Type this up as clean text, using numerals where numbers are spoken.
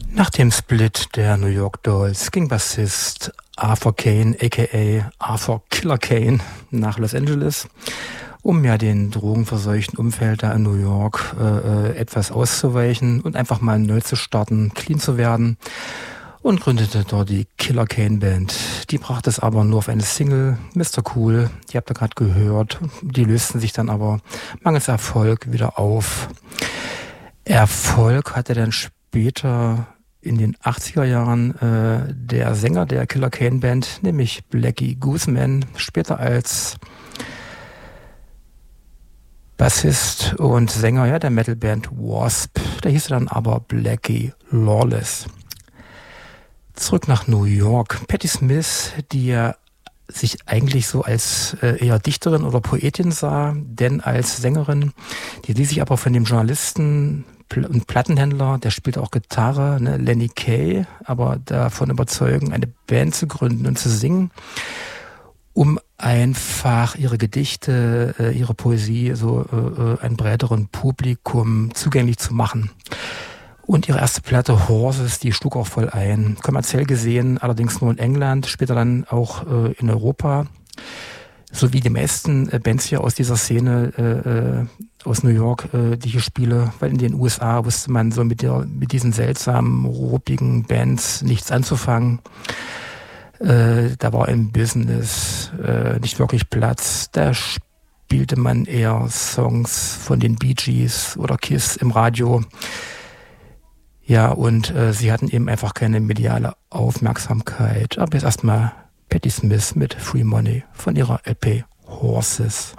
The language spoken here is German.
Nach dem Split der New York Dolls ging Bassist Arthur Kane, a.k.a. Arthur Killer Kane, nach Los Angeles, um ja den drogenverseuchten Umfeld da in New York etwas auszuweichen und einfach mal neu zu starten, clean zu werden, und gründete dort die Killer Kane Band. Die brachte es aber nur auf eine Single, Mr. Cool, die habt ihr gerade gehört. Die lösten sich dann aber mangels Erfolg wieder auf. Erfolg hatte dann später in den 80er Jahren der Sänger der Killer Kane Band, nämlich Blackie Gooseman, später als Bassist und Sänger der Metalband Wasp. Der hieß dann aber Blackie Lawless. Zurück nach New York. Patti Smith, die ja sich eigentlich so als eher Dichterin oder Poetin sah, denn als Sängerin, die ließ sich aber von dem Journalisten und Plattenhändler, der spielt auch Gitarre, Lenny Kaye, aber davon überzeugen, eine Band zu gründen und zu singen, um einfach ihre Gedichte, ihre Poesie so einem breiteren Publikum zugänglich zu machen. Und ihre erste Platte Horses, die schlug auch voll ein. Kommerziell gesehen, allerdings nur in England, später dann auch in Europa. So wie die meisten Bands hier aus dieser Szene aus New York, die hier spiele, weil in den USA wusste man so mit diesen seltsamen, ruppigen Bands nichts anzufangen. Da war im Business nicht wirklich Platz. Da spielte man eher Songs von den Bee Gees oder Kiss im Radio. Ja, und sie hatten eben einfach keine mediale Aufmerksamkeit. Aber jetzt erstmal Patti Smith mit Free Money von ihrer LP Horses.